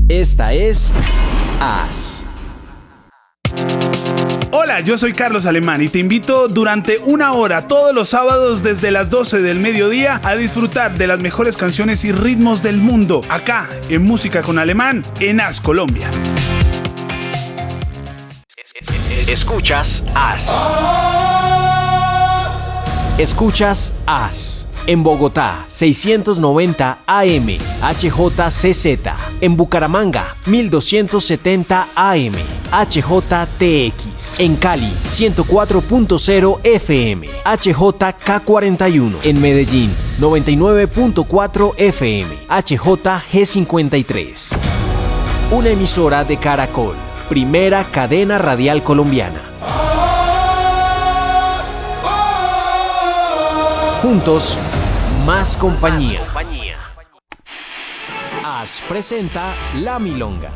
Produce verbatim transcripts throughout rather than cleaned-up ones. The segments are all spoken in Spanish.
Esta es As. Hola, yo soy Carlos Alemán y te invito durante una hora todos los sábados desde las doce del mediodía a disfrutar de las mejores canciones y ritmos del mundo, acá en Música con Alemán, en As Colombia. Escuchas As. Escuchas As. En Bogotá, seiscientos noventa A M, H J C Z. En Bucaramanga, mil doscientos setenta A M, H J T X. En Cali, ciento cuatro punto cero F M, H J K cuarenta y uno. En Medellín, noventa y nueve punto cuatro F M, H J G cincuenta y tres. Una emisora de Caracol, primera cadena radial colombiana. Juntos, más compañía. As presenta La Milonga.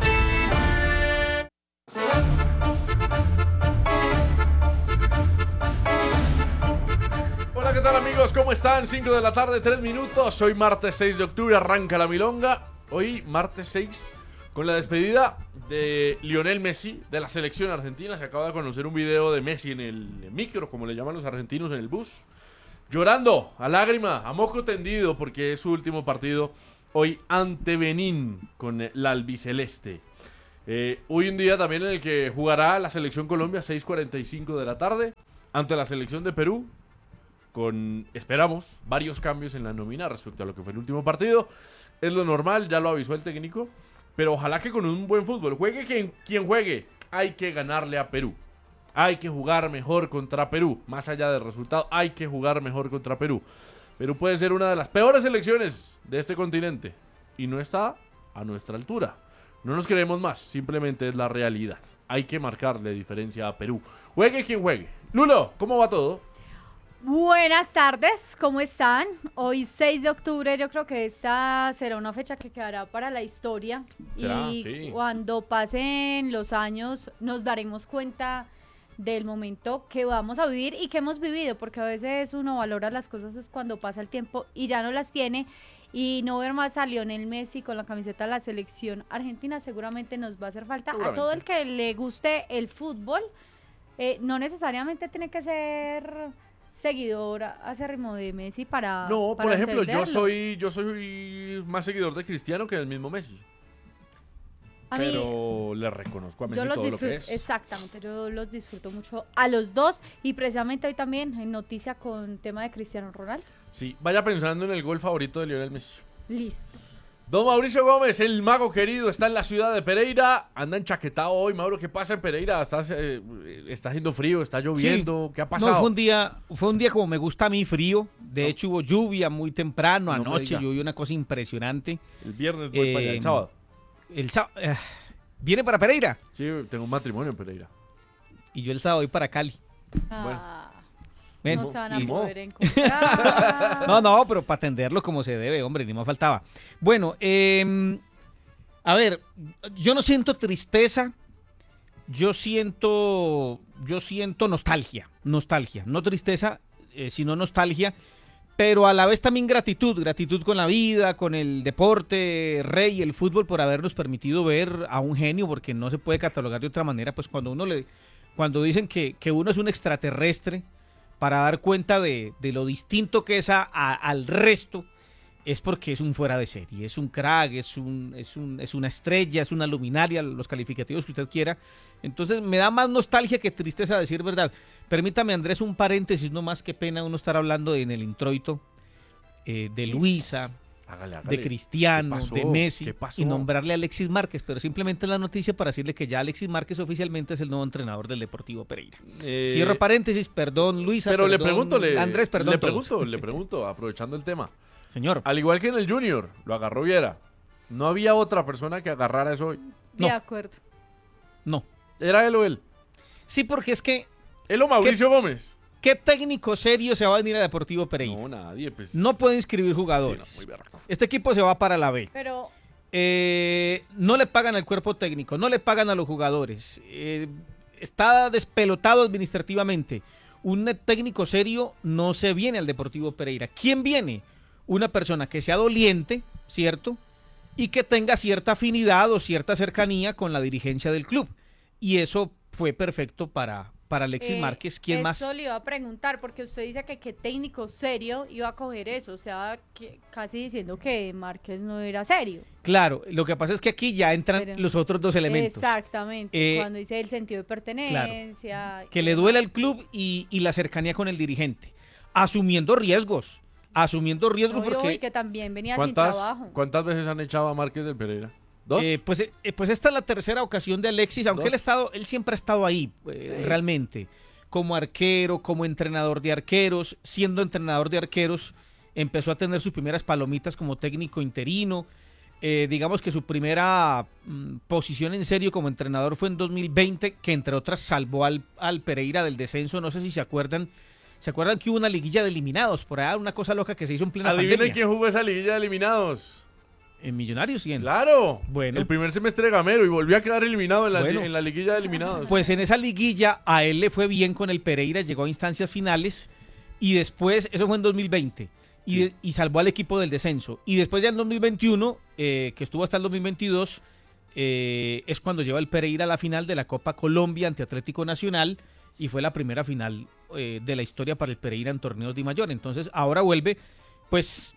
Hola, ¿qué tal amigos? ¿Cómo están? cinco de la tarde, tres minutos. Hoy martes seis de octubre arranca La Milonga. Hoy martes seis con la despedida de Lionel Messi de la selección argentina. Se acaba de conocer un video de Messi en el micro, como le llaman los argentinos, en el bus. Llorando, a lágrima, a moco tendido, porque es su último partido hoy ante Benín con la albiceleste. Eh, hoy un día también en el que jugará la selección Colombia, seis cuarenta y cinco de la tarde, ante la selección de Perú, con, esperamos, varios cambios en la nómina respecto a lo que fue el último partido. Es lo normal, ya lo avisó el técnico, pero ojalá que con un buen fútbol. Juegue quien, quien juegue, hay que ganarle a Perú. Hay que jugar mejor contra Perú. Más allá del resultado, hay que jugar mejor contra Perú. Perú puede ser una de las peores selecciones de este continente. Y no está a nuestra altura. No nos queremos más, simplemente es la realidad. Hay que marcarle diferencia a Perú. Juegue quien juegue. Lulo, ¿cómo va todo? Buenas tardes, ¿cómo están? Hoy seis de octubre, yo creo que esta será una fecha que quedará para la historia. ¿Será? Y Sí. cuando pasen los años nos daremos cuenta del momento que vamos a vivir y que hemos vivido, porque a veces uno valora las cosas es cuando pasa el tiempo y ya no las tiene, y no ver más a Lionel Messi con la camiseta de la selección argentina seguramente nos va a hacer falta. A todo el que le guste el fútbol, eh, no necesariamente tiene que ser seguidor acérrimo de Messi para No, para por ejemplo, yo entenderlo. soy, yo soy más seguidor de Cristiano que del mismo Messi. A mí, Pero le reconozco a Messi yo los todo lo disfruto, que es. exactamente, yo los disfruto mucho a los dos, y precisamente hoy también en noticia con tema de Cristiano Ronaldo. Sí, vaya pensando en el gol favorito de Lionel Messi. Listo. Don Mauricio Gómez, el mago querido, está en la ciudad de Pereira. Anda enchaquetado hoy, Mauro. ¿Qué pasa en Pereira? ¿Está, eh, está haciendo frío? ¿Está lloviendo? Sí. ¿Qué ha pasado? No, fue un día, fue un día como me gusta a mí, frío. De No. hecho, hubo lluvia muy temprano, No me anoche diga. llovió una cosa impresionante. El viernes voy para allá, el Eh, sábado. El sábado, eh, ¿viene para Pereira? Sí, tengo un matrimonio en Pereira. Y yo el sábado voy para Cali. Ah, Ven, no se van a y- poder encontrar. No, no, pero para atenderlo como se debe, hombre, ni más faltaba. Bueno, eh, a ver, yo no siento tristeza, yo siento, yo siento nostalgia, nostalgia, no tristeza, eh, sino nostalgia, pero a la vez también gratitud, gratitud con la vida, con el deporte, rey, el fútbol, por habernos permitido ver a un genio, porque no se puede catalogar de otra manera, pues cuando uno le, cuando dicen que, que uno es un extraterrestre, para dar cuenta de, de lo distinto que es a, a, al resto, es porque es un fuera de serie, es un crack, es, un, es, un, es una estrella, es una luminaria, los calificativos que usted quiera. Entonces me da más nostalgia que tristeza, a decir verdad. Permítame, Andrés, un paréntesis, no más que pena uno estar hablando en el introito eh, de Luisa, Hágale, hágale. de Cristiano, ¿Qué pasó? de Messi, ¿Qué pasó? y nombrarle a Alexis Márquez, pero simplemente la noticia para decirle que ya Alexis Márquez oficialmente es el nuevo entrenador del Deportivo Pereira. Eh, Cierro paréntesis, perdón Luisa, Pero le perdón, pregunto, le, Andrés, perdón le todos. pregunto, le pregunto, aprovechando el tema. Señor, Al igual que en el Junior, lo agarró Viera. No había otra persona que agarrara eso hoy. De no. acuerdo. no. Era él o él. Sí, porque es que, Él o Mauricio Gómez. ¿qué técnico serio se va a venir a Deportivo Pereira? No, nadie. Pues, No puede inscribir sí, jugadores. no, muy berraco. Este equipo se va para la B. Pero Eh, no le pagan al cuerpo técnico, no le pagan a los jugadores. Eh, está despelotado administrativamente. Un técnico serio no se viene al Deportivo Pereira. ¿Quién viene? Una persona que sea doliente, ¿cierto? y que tenga cierta afinidad o cierta cercanía con la dirigencia del club. Y eso fue perfecto para, para Alexis Eh, Márquez. ¿Quién más? Eso le iba a preguntar, porque usted dice que qué técnico serio iba a coger eso, o sea, que, casi diciendo que Márquez no era serio. Claro, lo que pasa es que aquí ya entran Pero- los otros dos elementos. Exactamente, Eh, cuando dice el sentido de pertenencia. Que y le demás. duele al club y, y la cercanía con el dirigente. Asumiendo riesgos. Asumiendo riesgos Obvio, porque... y que también venía sin ¿Cuántas, trabajo. ¿Cuántas veces han echado a Márquez del Pereira? ¿Dos? Eh, pues, eh, pues esta es la tercera ocasión de Alexis, aunque Dos. él, ha estado, él siempre ha estado ahí, eh, Sí. realmente, como arquero, como entrenador de arqueros. Siendo entrenador de arqueros, empezó a tener sus primeras palomitas como técnico interino. Eh, digamos que su primera mm, posición en serio como entrenador fue en dos mil veinte, que entre otras salvó al, al Pereira del descenso. No sé si se acuerdan. ¿Se acuerdan que hubo una liguilla de eliminados? Por ahí, una cosa loca que se hizo en plena Adivinen pandemia. quién jugó esa liguilla de eliminados. En Millonarios, ¿quién? Claro. Bueno. El primer semestre de Gamero y volvió a quedar eliminado en la, Bueno. en la liguilla de eliminados. Pues en esa liguilla a él le fue bien con el Pereira, llegó a instancias finales y después, eso fue en dos mil veinte, y, Sí. y salvó al equipo del descenso. Y después ya en dos mil veintiuno, eh, que estuvo hasta el dos mil veintidós, eh, es cuando lleva el Pereira a la final de la Copa Colombia ante Atlético Nacional y fue la primera final eh, de la historia para el Pereira en torneos de mayor. Entonces ahora vuelve, pues...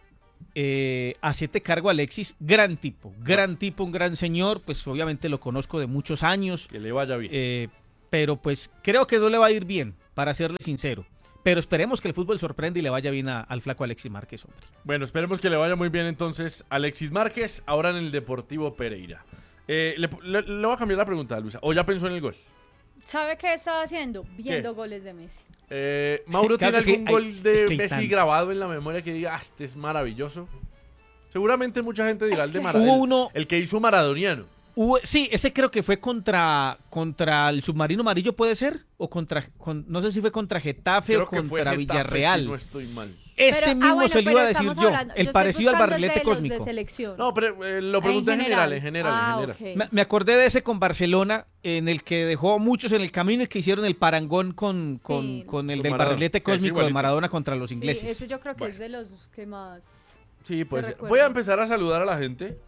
Eh, hacete cargo Alexis, gran tipo, gran tipo, un gran señor, pues obviamente lo conozco de muchos años, Que le vaya bien. eh, pero pues creo que no le va a ir bien, para serle sincero, pero esperemos que el fútbol sorprenda y le vaya bien a- al flaco Alexis Márquez, hombre. Bueno, esperemos que le vaya muy bien entonces Alexis Márquez, ahora en el Deportivo Pereira. Eh, le, le- le voy a cambiar la pregunta, Luisa. ¿O ya pensó en el gol? ¿Sabe qué estaba haciendo? Viendo goles de Messi. Eh, ¿Mauro Claro tiene que sí, algún hay- gol de es que hay Messi tanto. grabado en la memoria que diga, ah, este es maravilloso? Seguramente mucha gente dirá el de que- Maradona. Hubo uno- El que hizo Maradoniano. Hubo- sí, ese creo que fue contra, contra el Submarino Amarillo, ¿puede ser? O contra, con- no sé si fue contra Getafe Creo o que fue contra Getafe, Villarreal. si no estoy mal. Ese Pero- ah, mismo bueno, se lo pero iba a decir estamos yo, hablando- el estoy parecido al buscando barrilete de los cósmico. de selección. No, pero eh, lo pregunté en general, en general, Ah, en general. ok. Me, me acordé de ese con Barcelona, en el que dejó a muchos en el camino y que hicieron el parangón con, con, Sí. con el Con del Maradona, barrilete que es cósmico de igualito. Maradona contra los Sí, ingleses. ese yo creo que Bueno. es de los que más... Sí, pues Se voy recuerda. a empezar a saludar a la gente.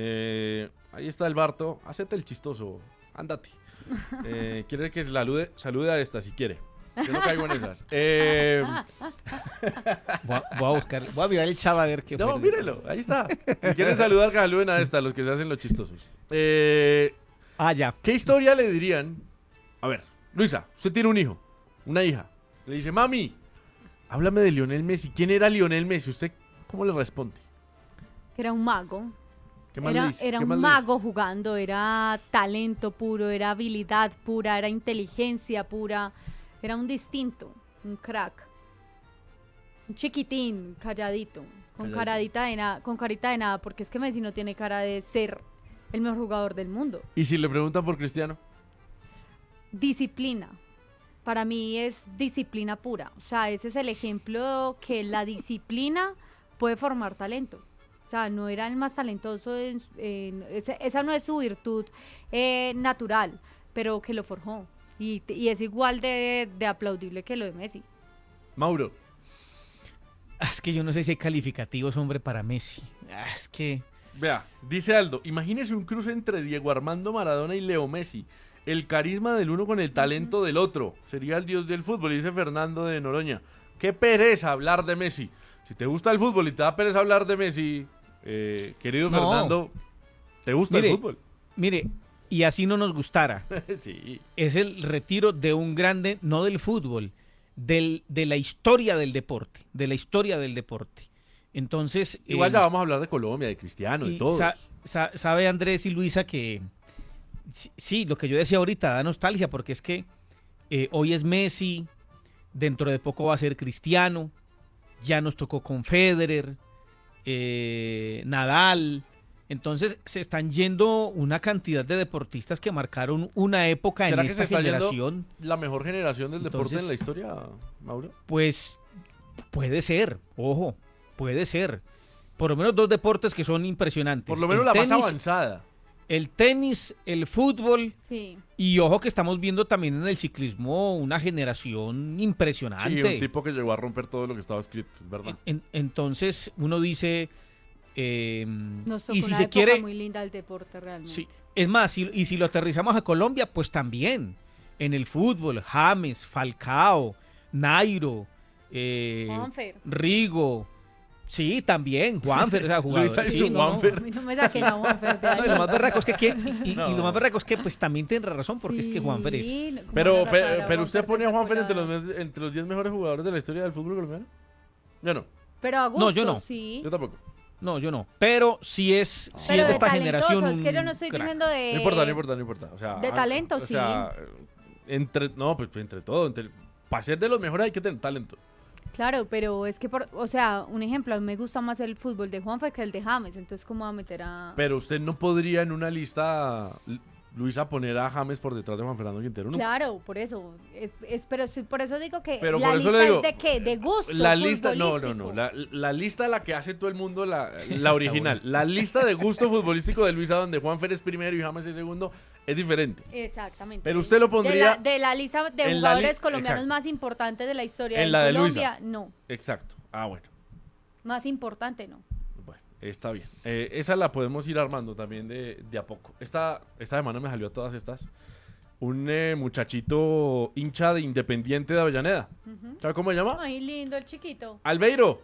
Eh, ahí está el Barto. Hacete el chistoso. Ándate. Eh, quiere que salude, salude a esta si quiere. Yo no caigo en esas. Eh, Voy, a, voy a buscar, voy a mirar el chat a ver qué no, fue. mírelo. Ahí está. Si quieren saludar, que saluden a esta, los que se hacen los chistosos. Eh, Ah, ya. ¿Qué historia le dirían? A ver, Luisa, usted tiene un hijo, una hija. Le dice, mami, háblame de Lionel Messi. ¿Quién era Lionel Messi? ¿Usted cómo le responde? Era un mago. ¿Qué más le Era, dice? era ¿Qué un más le dice? mago jugando, era talento puro, era habilidad pura, era inteligencia pura, era un distinto, un crack. Un chiquitín, calladito, con Calladito. caradita de nada, con carita de nada, porque es que Messi no tiene cara de ser el mejor jugador del mundo. ¿Y si le preguntan por Cristiano? Disciplina. Para mí es disciplina pura. O sea, ese es el ejemplo que la disciplina puede formar talento. O sea, no era el más talentoso, en- en- ese- esa no es su virtud eh, natural, pero que lo forjó. Y, y es igual de, de aplaudible que lo de Messi. Mauro. Ah, Es que yo no sé si hay calificativos, hombre, para Messi. Ah, Es que... Vea, dice Aldo, imagínese un cruce entre Diego Armando Maradona y Leo Messi. El carisma del uno con el talento del otro. Sería el dios del fútbol, dice Fernando de Noroña. Qué pereza hablar de Messi. Si te gusta el fútbol y te da pereza hablar de Messi, eh, querido No. Fernando, ¿te gusta Mire. el fútbol? Mire, y así no nos gustara. Sí. Es el retiro de un grande, no del fútbol, del, de la historia del deporte, de la historia del deporte. Entonces, Igual eh, ya vamos a hablar de Colombia, de Cristiano, de y todos. sa- sa- sabe Andrés y Luisa que sí, sí, lo que yo decía ahorita da nostalgia porque es que eh, hoy es Messi, dentro de poco va a ser Cristiano, ya nos tocó con Federer, eh, Nadal. Entonces se están yendo una cantidad de deportistas que marcaron una época en ¿Será que se esta está yendo generación. la mejor generación del deporte Entonces- en la historia, Mauro? Pues puede ser, ojo, puede ser. Por lo menos dos deportes que son impresionantes. Por lo menos El la más tenis- avanzada. El tenis, el fútbol Sí. y ojo que estamos viendo también en el ciclismo una generación Sí, impresionante. un tipo que llegó a romper todo lo que estaba escrito, es verdad. En- entonces uno dice, Eh, Nos tocó y si una se época quiere, muy linda del deporte realmente. sí, es más, si- y si lo aterrizamos a Colombia, pues también en el fútbol, James, Falcao, Nairo, eh, Juanfer. Rigo, sí, también, Juanfer, o sea, jugadores. Luisa y sí, su no, no. Juanfer. A mí no me saquen a Juanfer de No, y lo ahí. más berraco es que, que- y, y No. lo más berraco es que pues también tiene razón, porque es que Juanfer es. Sí, no, ¿cómo Pero, van a pero, sacar a pero usted Juanfer pone de a esa Juanfer entre los, colada? mes- entre los diez mejores jugadores de la historia del fútbol colombiano. Yo no, Pero a gusto, No, yo no. sí. yo tampoco. No, yo no. Pero sí es, sí Pero es de de esta talentoso, generación. es que yo no estoy un crack. diciendo de... No importa, no importa, no importa. O sea, de ah, talento, o sea, entre, no, pues entre todo. Entre, para ser de los mejores hay que tener talento. Claro, pero es que, por, o sea, un ejemplo, a mí me gusta más el fútbol de Juanfer que el de James, entonces ¿cómo va a meter a...? Pero usted no podría en una lista, L- Luisa, poner a James por detrás de Juan Fernando Quintero. ¿No? Claro, por eso, es, es- pero sí, por eso digo que Pero la por eso lista le digo, es de qué, de gusto La lista, no, no, futbolístico. no. La, la lista la que hace todo el mundo, la, la original. La lista de gusto futbolístico de Luisa, donde Juanfer es primero y James es segundo, es diferente. Exactamente. Pero usted lo pondría De la, de la lista de en la jugadores li- colombianos exacto. más importantes de la historia En de la de Colombia, Luisa. no. Exacto. Ah, bueno. Más importante, no. Bueno, está bien. Eh, esa la podemos ir armando también de, de a poco. Esta, esta semana me salió a todas estas. Un eh, muchachito hincha de Independiente de Avellaneda. Ujú. ¿Sabe cómo se llama? Ay, lindo el chiquito. Albeiro.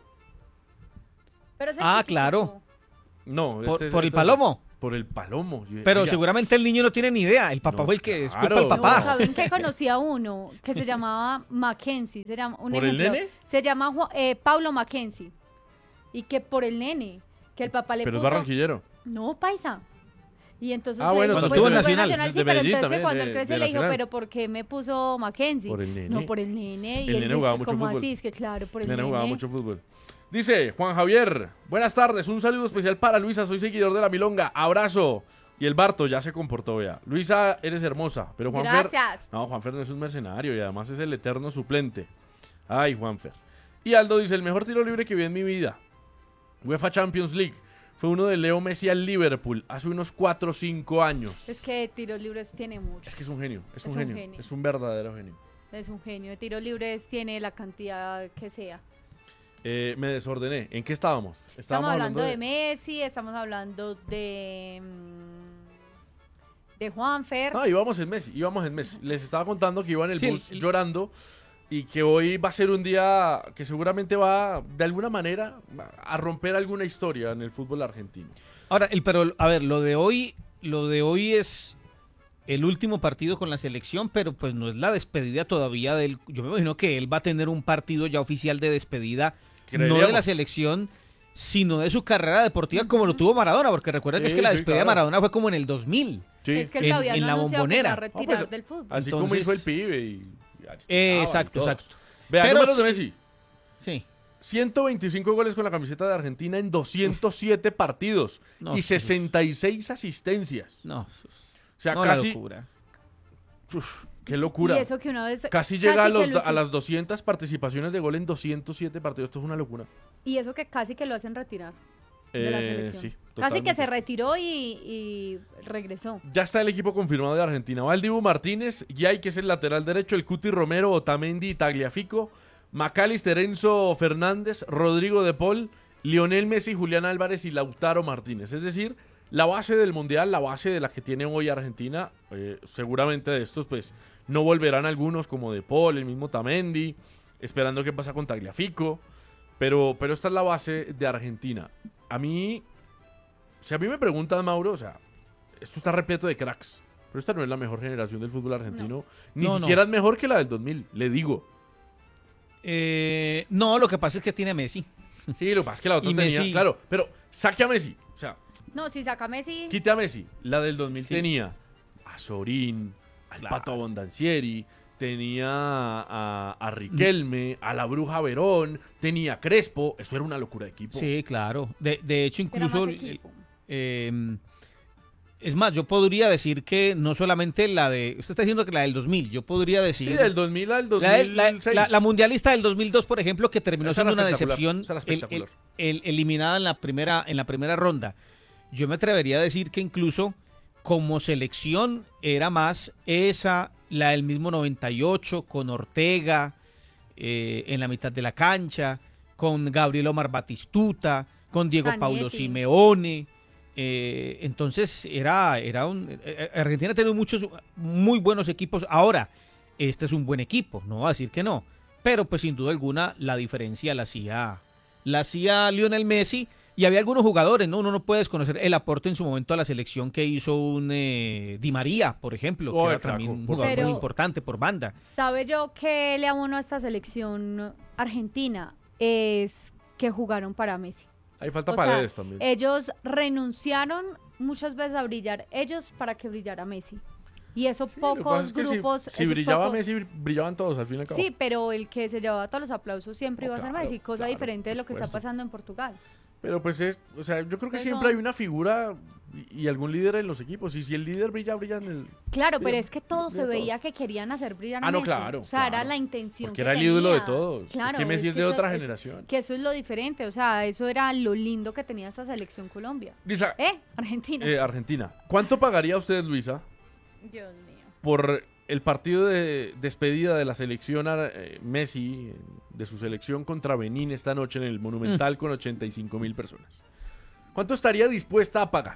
Pero es el Ah, chiquito. claro. No. Por, este es- por el este es- palomo. Por el palomo. Yo- Pero oiga, seguramente el niño no tiene ni idea. El papá No, fue el que es claro. culpa del No, No, papá. ¿saben qué? Conocí a uno que se llamaba Mackenzie. Se llama, un ¿Por el ejemplo, nene? Se llama Ju- eh, Pablo Mackenzie. Y que por el nene, que el papá le Pero es puso... barranquillero. No, paisa. Y entonces Ah, le bueno, dijo, cuando pues, estuvo en fue Nacional. De sí, pero Medellín entonces también, cuando de- él creció de le dijo, Nacional. pero ¿por qué me puso Mackenzie? Por el nene. No, por el nene. Y El él nene dice, jugaba mucho ¿cómo fútbol. así? Es que claro, por el Nene nene. jugaba mucho fútbol. Dice Juan Javier, buenas tardes, un saludo especial para Luisa, soy seguidor de la Milonga, abrazo. Y el Barto ya se comportó, vea. Luisa, eres hermosa, pero Juanfer... Gracias. No, Juanfer no es un mercenario y además es el eterno suplente. Ay, Juanfer. Y Aldo dice, el mejor tiro libre que vi en mi vida. UEFA Champions League. Fue uno de Leo Messi al Liverpool hace unos cuatro o cinco años. Es que de tiros libres tiene mucho. Es que es un genio, es, un, Es un genio, genio. es un verdadero genio. Es un genio. De tiros libres tiene la cantidad que sea. Eh, me desordené. ¿En qué estábamos? Estamos hablando de Messi, estamos hablando de... mm, de Juanfer. Ah, íbamos en Messi, íbamos en Messi. Les estaba contando que iba en el Sí, bus el- el- llorando y que hoy va a ser un día que seguramente va, de alguna manera, a romper alguna historia en el fútbol argentino. Ahora, el, pero, a ver, lo de hoy, lo de hoy es el último partido con la selección, pero pues no es la despedida todavía del. Yo me imagino que él va a tener un partido ya oficial de despedida, no de la Creeríamos. selección, sino de su carrera deportiva como lo tuvo Maradona, porque recuerda que es Sí, que la sí, despedida de claro. Maradona fue como en el dos mil. Sí, Es que él en- todavía en no la ha anunciado que se va a bombonera. retirar No, pues, del fútbol. así como Entonces- hizo el pibe y... y ahí Eh, estaban exacto, todos. exacto. Vea, Pero números de sí- Messi. Sí. ciento veinticinco goles con la camiseta de Argentina en doscientos siete partidos No, y eso es- sesenta y seis asistencias. No, O sea, no la casi... locura. Uf, qué locura. Y eso que una vez... Casi llega a, que los, lo a las doscientas participaciones de gol en doscientos siete partidos. Esto es una locura. Y eso que casi que lo hacen retirar de la Eh, selección. sí, Casi que totalmente. se retiró y, y regresó. Ya está el equipo confirmado de Argentina. Va el Dibu Martínez, Yay, que es el lateral derecho, el Cuti Romero, Otamendi y Tagliafico, Macalister, Enzo Fernández, Rodrigo de Paul, Lionel Messi, Julián Álvarez y Lautaro Martínez. Es decir, la base del Mundial, la base de la que tiene hoy Argentina. Eh, seguramente de estos, pues, no volverán algunos como de Paul, el mismo Otamendi, esperando qué pasa con Tagliafico. Pero, pero esta es la base de Argentina. A mí, si a mí me preguntan, Mauro, o sea, esto está repleto de cracks. Pero esta no es la mejor generación del fútbol argentino. Ni No, no. siquiera es mejor que la del dos mil, le digo. Eh, no, lo que pasa es que tiene a Messi. Sí, lo que pasa es que la otra Y tenía, Messi- claro, pero saque a Messi. O sea, No, si saca Messi... quite a Messi. La del dos mil Sí. tenía a Sorín, al Claro. Pato Abondancieri, tenía a, a Riquelme, a la Bruja Verón, tenía a Crespo. Eso era una locura de equipo. Sí, claro. De, de hecho, Era incluso... más el- equipo. eh, es más, yo podría decir que no solamente la de... Usted está diciendo que la del dos mil, yo podría decir... Sí, del dos mil al la, de- la- dos mil seis. la- la mundialista del dos mil dos, por ejemplo, que terminó Esa era siendo una espectacular, decepción, esa era el- el- espectacular. el- eliminada en la primera en la primera ronda. Yo me atrevería a decir que incluso como selección era más esa, la del mismo noventa y ocho, con Ortega eh, en la mitad de la cancha, con Gabriel Omar Batistuta, con Diego Zanetti. Paulo Simeone. Eh, entonces era, era un eh, Argentina ha tenido muchos muy buenos equipos. Ahora, este es un buen equipo, no voy a decir que no, pero pues sin duda alguna la diferencia la hacía, la hacía Lionel Messi. Y había algunos jugadores, ¿no? Uno no puede desconocer el aporte en su momento a la selección que hizo un eh, Di María, por ejemplo, Oh, que era flaco, también un por jugador favor. muy importante por banda. ¿Sabe yo qué le abono a esta selección argentina? Es que jugaron para Messi. Ahí falta O sea, Paredes también. Ellos renunciaron muchas veces a brillar ellos para que brillara Messi. Y eso Sí, lo que pasa pocos es que si- grupos... Si, esos brillaba pocos- Messi, brillaban todos al fin y al cabo. Sí, pero el que se llevaba todos los aplausos siempre No, iba a ser claro, Messi, cosa claro, diferente de por lo que está supuesto. pasando en Portugal. Pero pues es, o sea, yo creo que Pues siempre son- hay una figura y, y algún líder en los equipos. Y si el líder brilla, brilla en el... Claro, pero Brilla- es que todos se brilla veía todos. que querían hacer brillar a Ah, no, Messi. claro, O sea, era claro. la intención Porque que era el ídolo de tenía. todos. Claro, es que Messi es de eso- otra eso- generación. Que eso es lo diferente, o sea, eso era lo lindo que tenía esta selección Colombia. Luisa, ¿Eh? Argentina. eh, Argentina. ¿Cuánto pagaría usted, Luisa, Dios mío. por el partido de despedida de la selección eh, Messi, eh, de su selección contra Benín esta noche en el Monumental con ochenta y cinco mil personas? ¿Cuánto estaría dispuesta a pagar?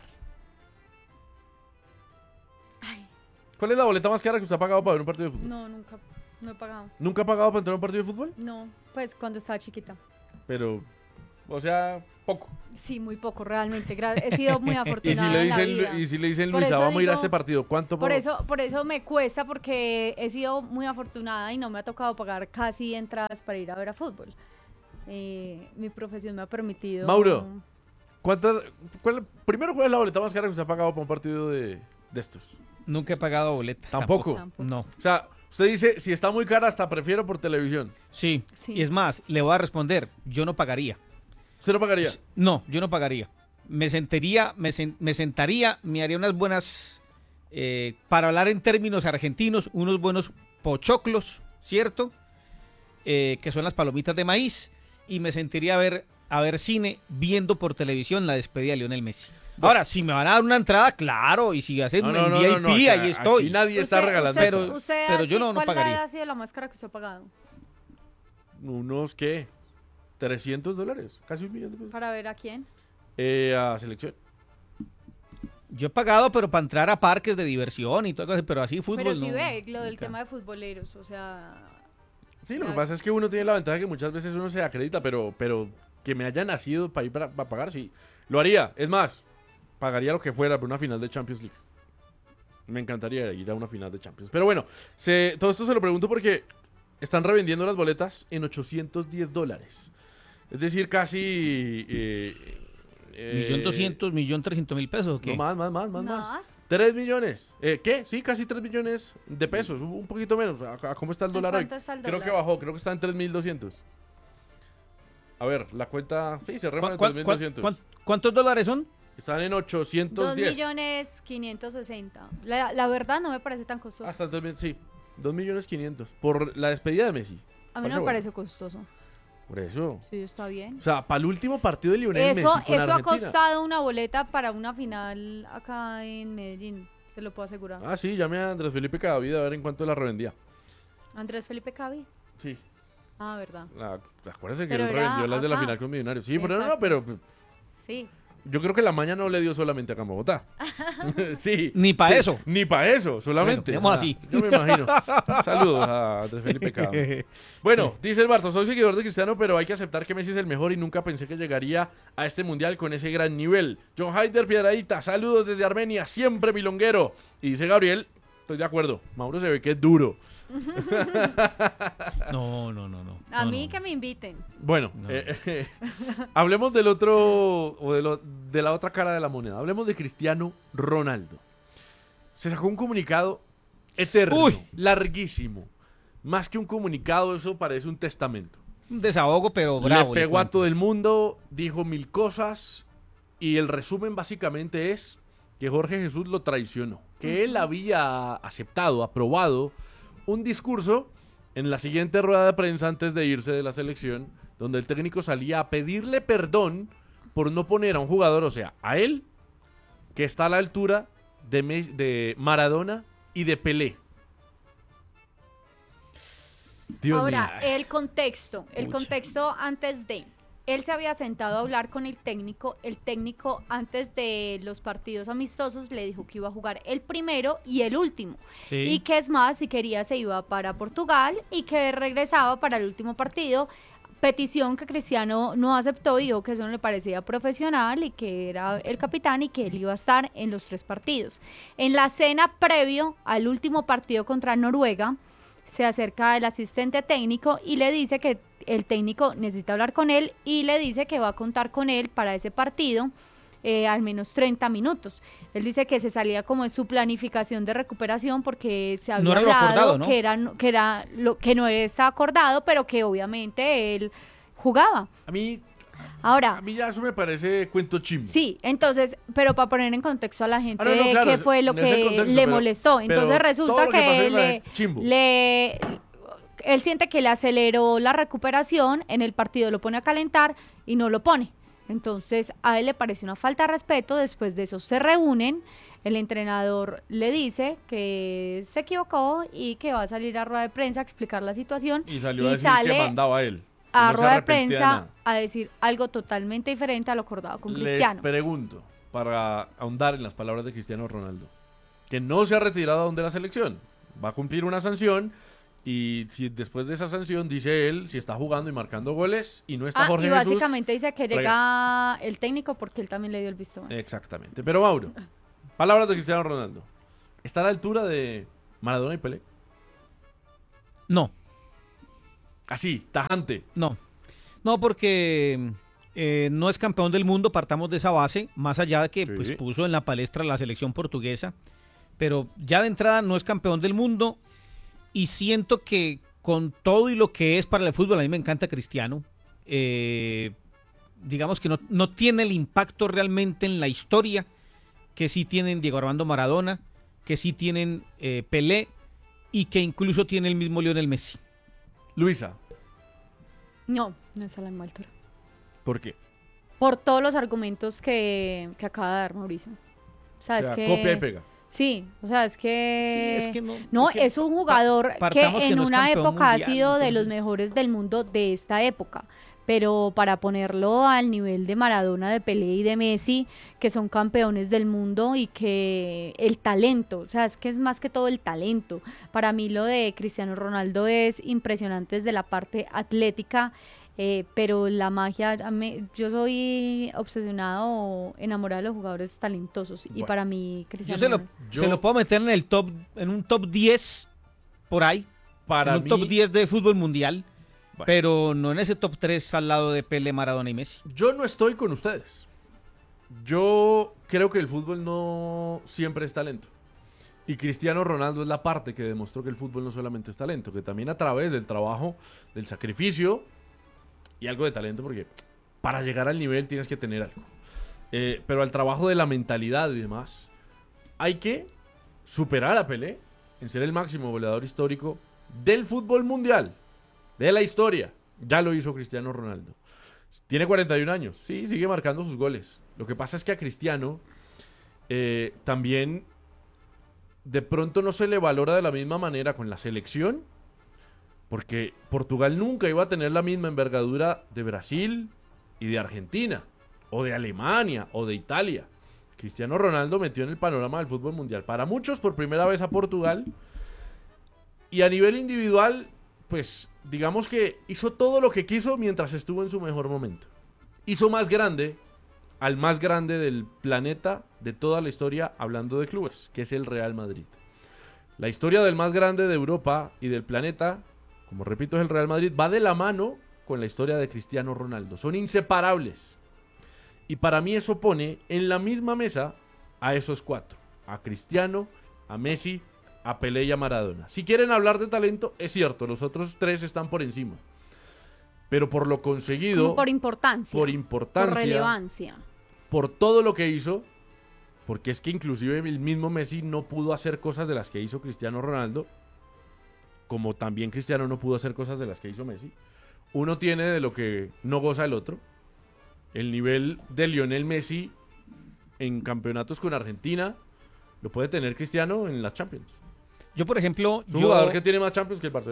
Ay, ¿Cuál es la boleta más cara que usted ha pagado para ver un partido de fútbol? no, nunca, no he pagado. ¿Nunca ha pagado para entrar a un partido de fútbol? No, pues cuando estaba chiquita. Pero, o sea, poco. Sí, muy poco, realmente. gra- He sido muy Y si afortunada le en la dicen, vida. y si le dicen Por Luisa, eso vamos a ir a digo- este partido, ¿cuánto Por pago? eso, por eso me cuesta, porque he sido muy afortunada y no me ha tocado pagar casi entradas para ir a ver a fútbol. Eh, mi profesión me ha permitido... Mauro. ¿Cuántas, cuál- primero, ¿cuál es la boleta más cara que usted ha pagado para un partido de, de estos? Nunca he pagado boleta. Tampoco. Tampoco. No. O sea, usted dice, si está muy cara, hasta prefiero por televisión. Sí. Sí. Y es más, le voy a responder, yo no pagaría. ¿Usted no pagaría? No, yo no pagaría. Me sentaría, me, sen- me sentaría, me haría unas buenas, eh, para hablar en términos argentinos, unos buenos pochoclos, ¿cierto? Eh, que son las palomitas de maíz, y me sentiría a ver, a ver cine viendo por televisión la despedida de Lionel Messi. Ahora, si me van a dar una entrada, claro, y si hacen No, un no, no, V I P, no, no, o sea, ahí estoy. Aquí nadie está Usted- regalando. usted- Pero- usted pero ha yo si- no- no ¿cuál pagaría. ha sido la más cara que usted ha pagado Unos, ¿qué? trescientos dólares, casi un millón de pesos. para ver a quién? Eh, a selección. Yo he pagado, pero para entrar a parques de diversión y todo eso, pero así fútbol Pero si no, ve lo del nunca. tema de futboleros, o sea... Sí, lo que Claro. pasa es que uno tiene la ventaja que muchas veces uno se acredita, pero, pero que me haya nacido para ir para, para pagar, sí. Lo haría. Es más, pagaría lo que fuera por una final de Champions League. Me encantaría ir a una final de Champions. Pero bueno, se, todo esto se lo pregunto porque están revendiendo las boletas en ochocientos diez dólares. Es decir, casi... Eh, eh, Millón doscientos, millón trescientos mil pesos, ¿o qué? No, más, más, más, más, más. ¿Más? Tres millones. Eh, ¿Qué? Sí, casi tres millones de pesos. Un un poquito menos. ¿A, a cómo está el ¿En dólar hoy? cuánto está el Creo que dólar? bajó. Creo que está en tres mil doscientos. A ver, la cuenta... Sí, cerremos ¿Cuán- en cuán- tres mil cuán- doscientos. cuán- ¿Cuántos dólares son? Están en ochocientos Dos diez. millones quinientos sesenta. La, la verdad no me parece tan costoso. Hasta tres mil, sí. dos millones quinientos. Por la despedida de Messi. A mí no parece me bueno. parece costoso. Por eso. Sí, está bien. O sea, para el último partido de Lionel Eso, Messi con eso ha Argentina. costado una boleta para una final acá en Medellín. Se lo puedo asegurar. Ah, sí, llamé a Andrés Felipe Cadavid a ver en cuánto la revendía. Andrés Felipe Cavi. Sí. Ah, verdad. La, acuérdense que Pero él era revendió las de la acá. final con Millonarios. Sí, pero no, no, Exacto. pero Sí. yo creo que la maña no le dio solamente acá en Bogotá. sí. Ni pa' sí, eso. Ni para eso, solamente. Bueno, digamos Ah, así. Yo me imagino. Saludos a Andrés Felipe Cadavid. Bueno, dice el Barto, soy seguidor de Cristiano, pero hay que aceptar que Messi es el mejor y nunca pensé que llegaría a este mundial con ese gran nivel. John Haider Piedradita, saludos desde Armenia, siempre milonguero. Y dice Gabriel, estoy de acuerdo, Mauro se ve que es duro. No, no, no, no. A No, mí no. que me inviten. Bueno, No. eh, eh, hablemos del otro, o de, lo- de la otra cara de la moneda. Hablemos de Cristiano Ronaldo. Se sacó un comunicado eterno, Uy. larguísimo. Más que un comunicado, eso parece un testamento. Un desahogo, pero bravo. Le le pegó a cuento. todo el mundo, dijo mil cosas y el resumen básicamente es que Jorge Jesús lo traicionó. Que él había aceptado, aprobado un discurso en la siguiente rueda de prensa antes de irse de la selección, donde el técnico salía a pedirle perdón por no poner a un jugador, o sea, a él, que está a la altura de, Mes- de Maradona y de Pelé. Dios Ahora, mío. el contexto. El Pucha. contexto antes de. él se había sentado a hablar con el técnico. El técnico antes de los partidos amistosos le dijo que iba a jugar el primero y el último. Sí. Y que es más, si quería se iba para Portugal y que regresaba para el último partido. Petición que Cristiano no aceptó y dijo que eso no le parecía profesional y que era el capitán y que él iba a estar en los tres partidos. En la cena previo al último partido contra Noruega, se acerca el asistente técnico y le dice que el técnico necesita hablar con él y le dice que va a contar con él para ese partido eh, al menos treinta minutos. Él dice que se salía como de su planificación de recuperación porque se había No era lo hablado acordado, ¿no? que era, que era lo que no estaba acordado, pero que obviamente él jugaba. A mí, Ahora, a mí ya eso me parece cuento chimbo. sí, entonces, pero para poner en contexto a la gente, Ah, no, no, claro, qué fue lo en ese que contexto, le pero- molestó. Entonces pero resulta todo lo que pasó que, en la- le, chimbo. le- él siente que le aceleró la recuperación, en el partido lo pone a calentar y no lo pone. Entonces a él le pareció una falta de respeto. Después de eso se reúnen, el entrenador le dice que se equivocó y que va a salir a rueda de prensa a explicar la situación Y salió a y decir sale que mandaba a él. que a no se rueda de arrepentía de prensa nada. a decir algo totalmente diferente a lo acordado con Les Cristiano. pregunto, para ahondar en las palabras de Cristiano Ronaldo, que no se ha retirado aún de la selección, va a cumplir una sanción y si después de esa sanción, dice él, si está jugando y marcando goles y no está Ah, Jorge y Jesús, básicamente dice que llega el técnico porque él también le dio el visto bueno. exactamente. Pero Mauro, palabras de Cristiano Ronaldo, ¿está a la altura de Maradona y Pelé? No, Así, tajante. no. No, porque eh, no es campeón del mundo, partamos de esa base, más allá de que Sí. pues, puso en la palestra la selección portuguesa, pero ya de entrada no es campeón del mundo y siento que con todo y lo que es para el fútbol, a mí me encanta Cristiano, eh, digamos que no, no tiene el impacto realmente en la historia que sí tienen Diego Armando Maradona, que sí tienen eh, Pelé y que incluso tiene el mismo Lionel Messi. Luisa, No, no es a la misma altura. ¿por qué? Por todos los argumentos que, que acaba de dar Mauricio. O sea, O es sea, que... copia y pega. Sí, o sea, es que... Sí, es que no- No, es que es un jugador pa- que partamos que en no es una campeón época ha mundial, sido de los entonces. mejores del mundo de esta época. Pero para ponerlo al nivel de Maradona, de Pelé y de Messi, que son campeones del mundo y que el talento, o sea, es que es más que todo el talento. Para mí lo de Cristiano Ronaldo es impresionante desde la parte atlética, eh, pero la magia, a mí- yo soy obsesionado o enamorado de los jugadores talentosos y Bueno. para mí Yo Cristiano se lo, Ronaldo- Yo- se lo puedo meter en el top, en un top diez por ahí, Para en un mí, top diez de fútbol mundial, Bueno. pero no en ese top tres al lado de Pelé, Maradona y Messi. yo no estoy con ustedes. Yo creo que el fútbol no siempre es talento. Y Cristiano Ronaldo es la parte que demostró que el fútbol no solamente es talento, que también a través del trabajo, del sacrificio y algo de talento, porque para llegar al nivel tienes que tener algo. Eh, pero al trabajo de la mentalidad y demás, hay que superar a Pelé en ser el máximo goleador histórico del fútbol mundial, de la historia. Ya lo hizo Cristiano Ronaldo. Tiene cuarenta y un años, sí, sigue marcando sus goles. Lo que pasa es que a Cristiano eh, también de pronto no se le valora de la misma manera con la selección, porque Portugal nunca iba a tener la misma envergadura de Brasil y de Argentina, o de Alemania, o de Italia. Cristiano Ronaldo metió en el panorama del fútbol mundial, para muchos por primera vez a Portugal, y a nivel individual, pues digamos que hizo todo lo que quiso mientras estuvo en su mejor momento. Hizo más grande al más grande del planeta de toda la historia hablando de clubes, que es el Real Madrid. La historia del más grande de Europa y del planeta, como repito, es el Real Madrid, va de la mano con la historia de Cristiano Ronaldo. Son inseparables. Y para mí eso pone en la misma mesa a esos cuatro. A Cristiano, a Messi, a Pelé y a Maradona. Si quieren hablar de talento, es cierto, los otros tres están por encima. Pero por lo conseguido, Como por importancia, por importancia, por relevancia. por todo lo que hizo, porque es que inclusive el mismo Messi no pudo hacer cosas de las que hizo Cristiano Ronaldo, como también Cristiano no pudo hacer cosas de las que hizo Messi. Uno tiene de lo que no goza el otro. El nivel de Lionel Messi en campeonatos con Argentina lo puede tener Cristiano en las Champions. Yo, por ejemplo, Es un yo, jugador que tiene más Champions que el Barcelona.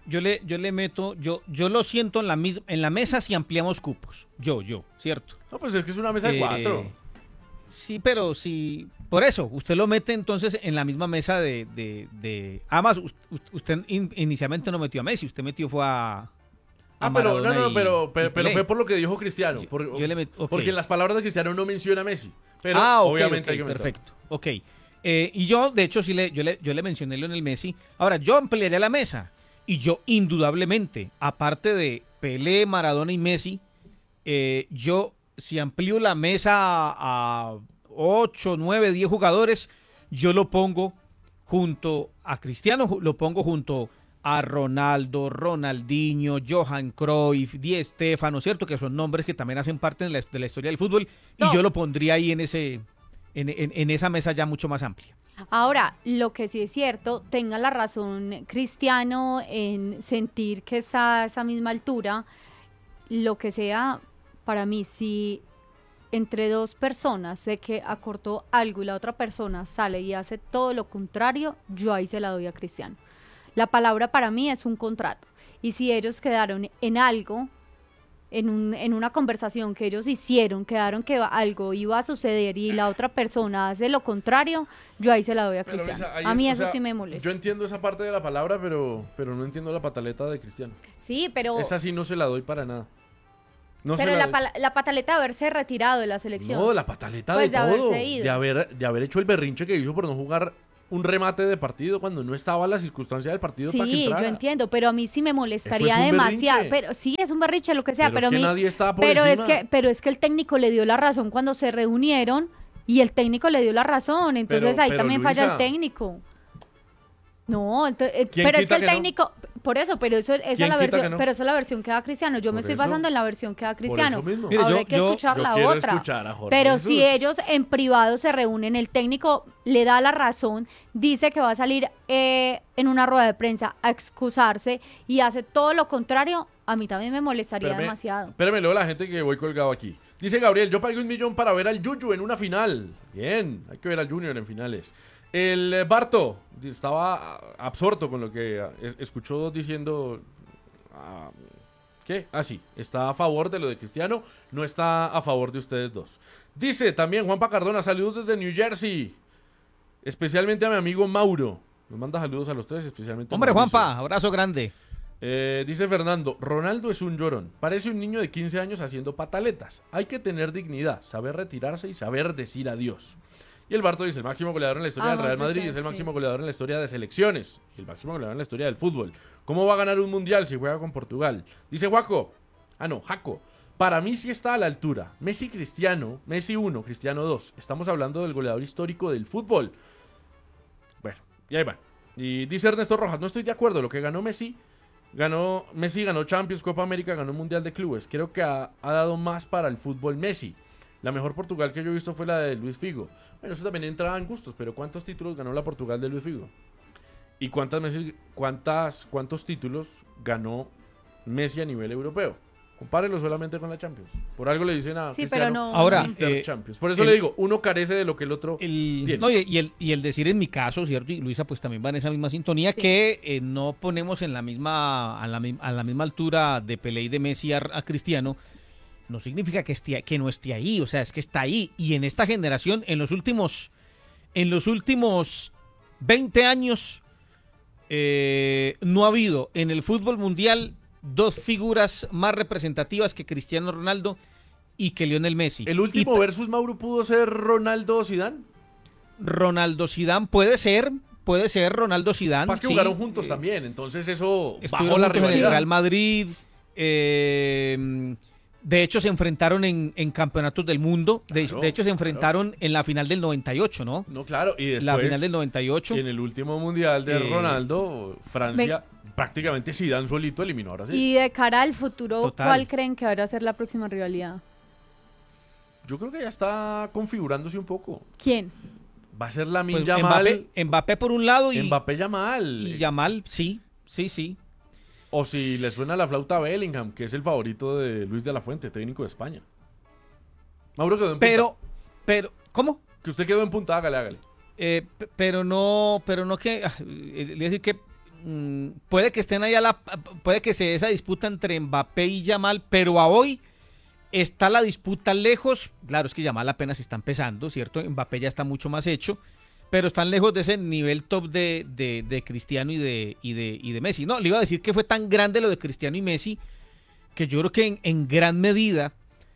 yo le, yo le meto, yo, yo lo siento en la misma, en la mesa si ampliamos cupos. Yo, yo, ¿cierto? No, pues es que es una mesa de Eh, cuatro. Sí, pero si, por eso, usted lo mete entonces en la misma mesa de, de, de además, us- us- usted in- inicialmente no metió a Messi, usted metió fue a, a Ah, pero no, Maradona no, y- pero, y pero, pero Pelé. fue por lo que dijo Cristiano. Yo- por- yo le met- ok. Porque en las palabras de Cristiano no menciona a Messi. Pero ah, ok, obviamente ok, hay que meterlo. perfecto, ok. Eh, y yo, de hecho, sí le, yo, le, yo le mencioné a Lionel Messi. Ahora, yo ampliaría la mesa. Y yo, indudablemente, aparte de Pelé, Maradona y Messi, eh, yo, si amplío la mesa a ocho, nueve, diez jugadores, yo lo pongo junto a Cristiano, ju- lo pongo junto a Ronaldo, Ronaldinho, Johan Cruyff, Di Stéfano, ¿cierto? Que son nombres que también hacen parte de la, de la historia del fútbol. No. Y yo lo pondría ahí en ese, en, en- en esa mesa ya mucho más amplia. Ahora, lo que sí es cierto, tenga la razón Cristiano en sentir que está a esa misma altura, lo que sea, para mí, si entre dos personas sé que acortó algo y la otra persona sale y hace todo lo contrario, yo ahí se la doy a Cristiano. La palabra para mí es un contrato. Y si ellos quedaron en algo, en, un, en una conversación que ellos hicieron, quedaron que algo iba a suceder y la otra persona hace lo contrario, yo ahí se la doy a Pero, Cristiano. Misa, ahí A es- mí o eso sea, sí me molesta. Yo entiendo esa parte de la palabra, pero, pero no entiendo la pataleta de Cristiano. Sí, pero, Esa sí no se la doy para nada. No pero se la, doy. pala- la pataleta de haberse retirado de la selección. No, la pataleta Pues de de todo. haberse ido. De haber, de haber hecho el berrinche que hizo por no jugar un remate de partido cuando no estaba la circunstancia del partido para que Sí, entrara. yo entiendo, pero a mí sí me molestaría Eso es un demasiado. berrinche. Pero sí, es un berrinche, lo que sea, Pero pero, es que a mí, nadie estaba por pero es encima. que, pero es que el técnico le dio la razón cuando se reunieron y el técnico le dio la razón, entonces Pero- ahí pero, también falla el Luisa. técnico. No, ento- eh, ¿Quién pero es que quita el que no? técnico, por eso, pero eso, esa es ¿Quién la quita versión, que no? pero esa es la versión que da Cristiano. Yo me Por estoy eso. basando en la versión que da Cristiano. eso mismo. Mire, Ahora yo- hay que yo- escuchar yo la quiero otra. escuchar a Jorge Pero Jesús. si ellos en privado se reúnen, el técnico le da la razón, dice que va a salir eh, en una rueda de prensa a excusarse y hace todo lo contrario, a mí también me molestaría Espérame, demasiado. Espérame, luego la gente que voy colgado aquí. Dice Gabriel, yo pagué un millón para ver al Yuyu en una final. Bien, hay que ver al Junior en finales. El eh, Barto estaba ah, absorto con lo que ah, es- escuchó diciendo... ah, ¿Qué? Ah, sí, está a favor de lo de Cristiano, no está a favor de ustedes dos. Dice también Juanpa Cardona, saludos desde New Jersey. Especialmente a mi amigo Mauro. Nos manda saludos a los tres, especialmente a Hombre, Mauricio. Juanpa, abrazo grande. Eh, dice Fernando, Ronaldo es un llorón. Parece un niño de quince años haciendo pataletas. Hay que tener dignidad, saber retirarse y saber decir adiós. Y el Barto dice, el máximo goleador en la historia Ah, del Real bueno, Madrid sí, es el sí. máximo goleador en la historia de selecciones. Y el máximo goleador en la historia del fútbol. ¿Cómo va a ganar un mundial si juega con Portugal? Dice Juaco. Ah, no, Jaco. Para mí sí está a la altura. Messi Cristiano, Messi uno, Cristiano dos. Estamos hablando del goleador histórico del fútbol. Bueno, y ahí va. Y dice Ernesto Rojas, no estoy de acuerdo. Lo que ganó Messi, ganó Messi ganó Champions, Copa América, ganó Mundial de Clubes. Creo que ha, ha dado más para el fútbol Messi. La mejor Portugal que yo he visto fue la de Luis Figo. Bueno, eso también entraba en gustos, pero ¿cuántos títulos ganó la Portugal de Luis Figo? ¿Y cuántas Messi, cuántas, cuántos títulos ganó Messi a nivel europeo? Compárelo solamente con la Champions. Por algo le dicen a Sí, Cristiano pero no. Ahora, míster eh, Champions. Por eso el- le digo, uno carece de lo que el otro El, tiene. no, y, y el, y el decir en mi caso, ¿cierto? Y Luisa pues también va en esa misma sintonía, Sí. que eh, no ponemos en la misma a la, mi- a la misma altura de Pelé y de Messi a, a Cristiano, no significa que, esté, que no esté ahí, o sea, es que está ahí. Y en esta generación, en los últimos, en los últimos veinte años, eh, no ha habido en el fútbol mundial dos figuras más representativas que Cristiano Ronaldo y que Lionel Messi. El Y último ta- versus Mauro pudo ser Ronaldo Zidane. Ronaldo Zidane puede ser, puede ser Ronaldo Zidane. Pasa que sí. jugaron juntos Eh, también, entonces eso Estuvieron bajó la juntos en el rivalidad. Real Madrid. eh, de hecho, se enfrentaron en, en campeonatos del mundo. De, Claro, de hecho, se claro. enfrentaron en la final del noventa y ocho, ¿no? No, claro, y después La final del noventa y ocho. en el último mundial de Eh, Ronaldo, Francia, prácticamente Zidane solito eliminó ahora sí. Y de cara al futuro, Total. ¿cuál creen que va a ser la próxima rivalidad? Yo creo que ya está configurándose un poco. ¿Quién? Va a ser la Pues, Yamal, Mbappé, Mbappé por un lado y, Mbappé Yamal. y Yamal, sí, sí, sí. O si le suena la flauta a Bellingham, que es el favorito de Luis de la Fuente, técnico de España. Mauro quedó en punta. Pero, pero, ¿cómo? Que usted quedó en punta, hágale, hágale. Eh, p- pero no, pero no que, ah, eh, le voy a decir que mmm, puede que estén ahí a la, puede que se esa disputa entre Mbappé y Yamal, pero a hoy está la disputa lejos. Claro, es que Yamal apenas está empezando, ¿cierto? Mbappé ya está mucho más hecho, pero están lejos de ese nivel top de, de, de Cristiano y de, y, de, y de Messi. No, le iba a decir que fue tan grande lo de Cristiano y Messi, que yo creo que en, en gran medida,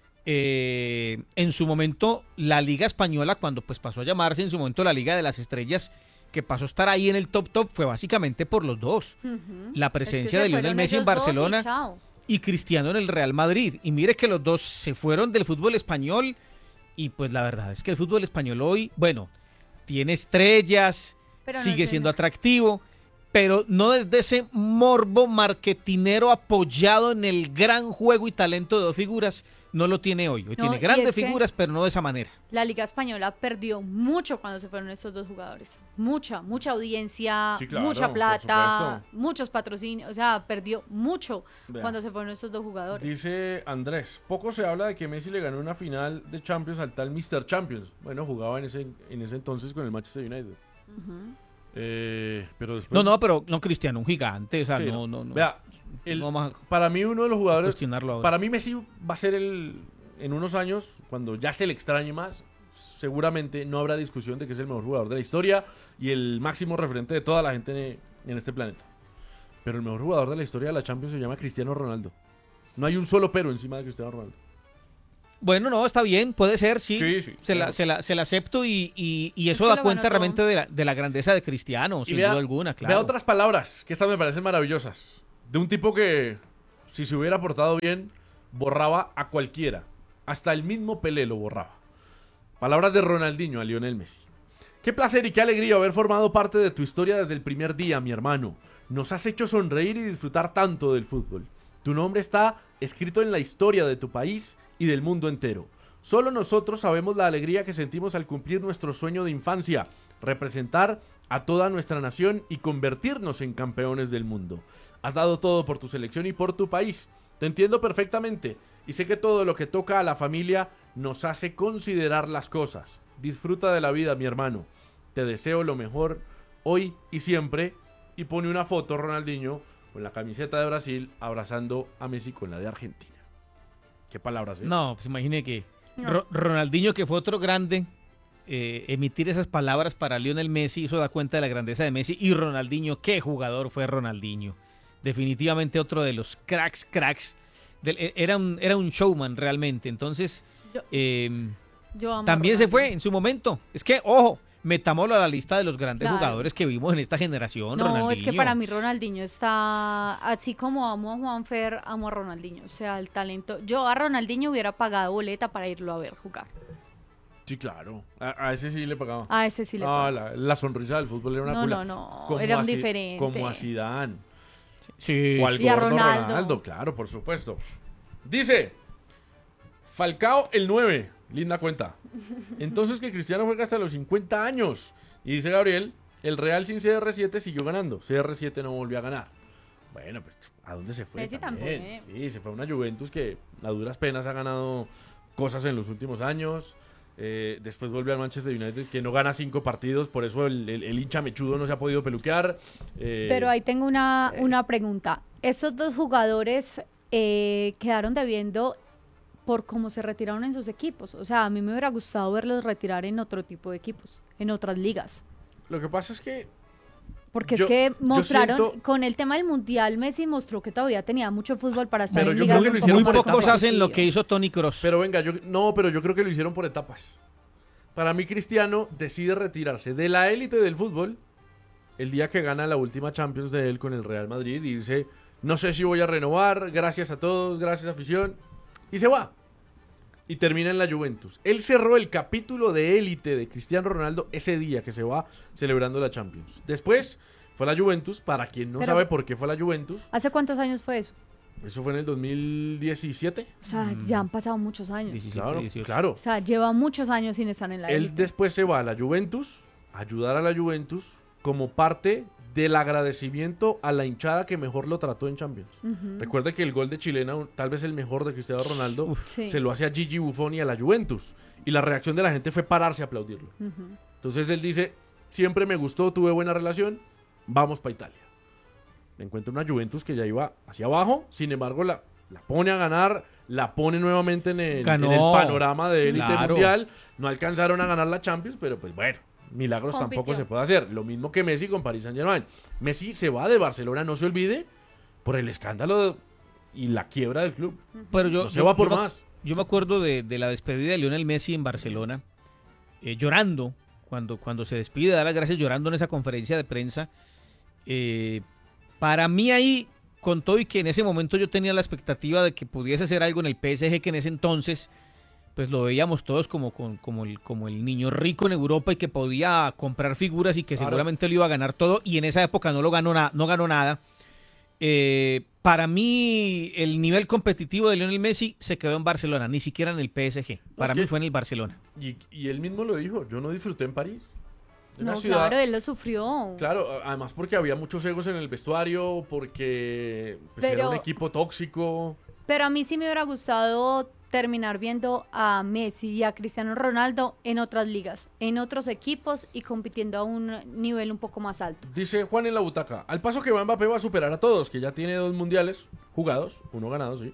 eh, en su momento, la Liga Española, cuando pues pasó a llamarse en su momento la Liga de las Estrellas, que pasó a estar ahí en el top top, fue básicamente por los dos. Ujú. La presencia Es que de se Lionel fueron Messi en ellos dos y Barcelona chao. y Cristiano en el Real Madrid. Y mire que los dos se fueron del fútbol español y pues la verdad es que el fútbol español hoy, bueno, tiene estrellas, Pero no sigue es siendo el- atractivo, pero no desde ese morbo marketinero apoyado en el gran juego y talento de dos figuras, no lo tiene hoy. Hoy No, tiene y grandes es que- figuras, pero no de esa manera. La Liga Española perdió mucho cuando se fueron estos dos jugadores. Mucha, mucha audiencia, Sí, claro, mucha por plata, supuesto. muchos patrocinios. O sea, perdió mucho Vea. cuando se fueron estos dos jugadores. Dice Andrés, poco se habla de que Messi le ganó una final de Champions al tal míster Champions. Bueno, jugaba en ese, en ese entonces con el Manchester United. Ujú. Eh, pero después... No, no, pero no Cristiano, un gigante, o sea, Sí, no, no, no. Vea, el- no vamos a para mí uno de los jugadores... cuestionarlo ahora. Para mí Messi va a ser el... En unos años, cuando ya se le extrañe más, seguramente no habrá discusión de que es el mejor jugador de la historia y el máximo referente de toda la gente en, en este planeta. Pero el mejor jugador de la historia de la Champions se llama Cristiano Ronaldo. No hay un solo pero encima de Cristiano Ronaldo. Bueno, no, está bien, puede ser, sí. Sí, sí, Se, la, claro. se, la, se la acepto y, y, y Es eso que da lo cuenta ganó todo. realmente de la, de la grandeza de Cristiano, sin vea- duda alguna, claro. Vea otras palabras, que estas me parecen maravillosas. De un tipo que, si se hubiera portado bien, borraba a cualquiera. Hasta el mismo Pelé lo borraba. Palabras de Ronaldinho a Lionel Messi. Qué placer y qué alegría haber formado parte de tu historia desde el primer día, mi hermano. Nos has hecho sonreír y disfrutar tanto del fútbol. Tu nombre está escrito en la historia de tu país y del mundo entero. Solo nosotros sabemos la alegría que sentimos al cumplir nuestro sueño de infancia, representar a toda nuestra nación y convertirnos en campeones del mundo. Has dado todo por tu selección y por tu país. Te entiendo perfectamente y sé que todo lo que toca a la familia nos hace considerar las cosas. Disfruta de la vida, mi hermano. Te deseo lo mejor hoy y siempre. Y pone una foto Ronaldinho con la camiseta de Brasil abrazando a Messi con la de Argentina. ¿Qué palabras, eh? No, pues imagine que No. Ro- Ronaldinho, que fue otro grande, eh, emitir esas palabras para Lionel Messi, eso da cuenta de la grandeza de Messi. Y Ronaldinho, qué jugador fue Ronaldinho. Definitivamente otro de los cracks, cracks. Del- e- era, un, era un showman realmente. Entonces, Yo, eh, yo amo a también se fue Ronaldinho. en su momento. Es que, ojo, metámoslo a la lista de los grandes Claro. jugadores que vimos en esta generación. No, Ronaldinho. es que para mí Ronaldinho está, así como amo a Juanfer, amo a Ronaldinho. O sea, el talento. Yo a Ronaldinho hubiera pagado boleta para irlo a ver jugar. Sí, claro. A, a ese sí le pagaba. A ese sí le Ah, pago. la, la sonrisa del fútbol era una No, cula. no, no, Como era a un Zi- diferente. Como a Zidane. Sí, O al sí. Y a gordo Ronaldo. Ronaldo. Claro, por supuesto. Dice Falcao el nueve. Linda cuenta. Entonces que Cristiano juega hasta los cincuenta años. Y dice Gabriel, el Real sin C R siete siguió ganando. C R siete no volvió a ganar. Bueno, pues, ¿a dónde se fue? Messi también? tampoco, Sí, se fue a una Juventus que a duras penas ha ganado cosas en los últimos años. Eh, después vuelve al Manchester United que no gana cinco partidos, por eso el, el- el hincha mechudo no se ha podido peluquear. Eh, Pero ahí tengo una, una pregunta. Estos dos jugadores eh, quedaron debiendo por cómo se retiraron en sus equipos. O sea, a mí me hubiera gustado verlos retirar en otro tipo de equipos, en otras ligas. Lo que pasa es que Porque Yo- es que yo mostraron, siento- con el tema del Mundial, Messi mostró que todavía tenía mucho fútbol para estar Pero en yo ligas creo que un lo poco hicieron Muy más por pocos etapas. hacen lo que competitivas. hizo Tony Kroos. Pero venga, yo no, pero yo creo que lo hicieron por etapas. Para mí Cristiano decide retirarse de la élite del fútbol el día que gana la última Champions de él con el Real Madrid y dice, no sé si voy a renovar, gracias a todos, gracias afición, y se va. Y termina en la Juventus. Él cerró el capítulo de élite de Cristiano Ronaldo ese día que se va celebrando la Champions. Después fue a la Juventus, para quien no Pero- sabe por qué fue a la Juventus, ¿Hace cuántos años fue eso? eso fue en el dos mil diecisiete. O sea, Mm. ya han pasado muchos años. diecisiete, Claro, dieciocho. claro. O sea, lleva muchos años sin estar en la Él élite. después se va a la Juventus, a ayudar a la Juventus como parte del agradecimiento a la hinchada que mejor lo trató en Champions. Ujú. Recuerda que el gol de Chilena, un- tal vez el mejor de Cristiano Ronaldo, Sí. se lo hace a Gigi Buffon y a la Juventus. Y la reacción de la gente fue pararse a aplaudirlo. Ujú. Entonces él dice, siempre me gustó, tuve buena relación, vamos para Italia. encuentra una Juventus que ya iba hacia abajo, sin embargo la, la pone a ganar, la pone nuevamente en el, Ganó. en el panorama de élite Claro. mundial, no alcanzaron a ganar la Champions, pero pues bueno, milagros Compitió. tampoco se puede hacer, lo mismo que Messi con Paris Saint Germain. Messi se va de Barcelona, no se olvide, por el escándalo de- y la quiebra del club. Pero yo, No se yo- va por yo me- más. Yo me acuerdo de, de la despedida de Lionel Messi en Barcelona, eh, llorando, cuando, cuando se despide, da las gracias llorando en esa conferencia de prensa. Eh, para mí ahí, con todo y que en ese momento yo tenía la expectativa de que pudiese hacer algo en el P S G, que en ese entonces pues lo veíamos todos como, con- como, el, como el niño rico en Europa y que podía comprar figuras y que Claro. seguramente lo iba a ganar todo, y en esa época no lo ganó, na- no ganó nada. Eh, para mí el nivel competitivo de Lionel Messi se quedó en Barcelona, ni siquiera en el P S G. Para es mí que- fue en el Barcelona. Y, y él mismo lo dijo, yo no disfruté en París. Una No, ciudad, claro, él lo sufrió. claro, además porque había muchos egos en el vestuario, porque pues, era Pero- un equipo tóxico. Pero a mí sí me hubiera gustado terminar viendo a Messi y a Cristiano Ronaldo en otras ligas, en otros equipos y compitiendo a un nivel un poco más alto. Dice Juan en la butaca, al paso que va Mbappé va a superar a todos, que ya tiene dos mundiales jugados, uno ganado, sí.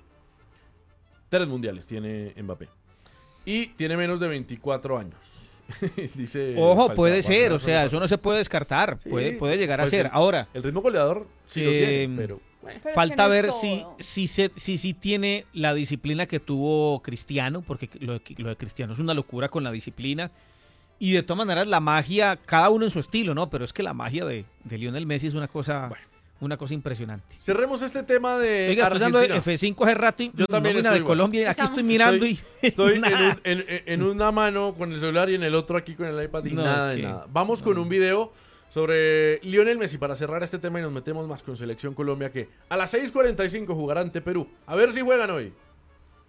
Tres mundiales tiene Mbappé. Y tiene menos de veinticuatro años. Dice Ojo, Falcao, puede Juan ser, o Fernando sea, Falcao. eso no se puede descartar, Sí, puede, puede llegar a pues ser. el- Ahora, El ritmo goleador sí lo Eh, tiene, pero... Pero es falta que no ver es si, todo. si, se- si, si tiene la disciplina que tuvo Cristiano, porque lo de, lo de Cristiano es una locura con la disciplina. Y de todas maneras, la magia, cada uno en su estilo, ¿no? Pero es que la magia de, de Lionel Messi es una cosa, una cosa impresionante. Cerremos este tema de Oiga, estoy dando Argentina. F cinco hace rato y Yo también nómina estoy de igual. Colombia. y Aquí Estamos- estoy mirando Estoy- y Estoy en, nada. un- en- en- en una mano con el celular y en el otro aquí con el iPad y No, nada es de que- nada. Vamos con un video sobre Lionel Messi para cerrar este tema y nos metemos más con Selección Colombia, que a las seis cuarenta y cinco jugará ante Perú. A ver si juegan hoy.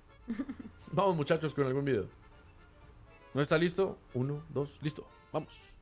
Vamos muchachos con algún video. ¿No está listo? Uno, dos, listo. Vamos.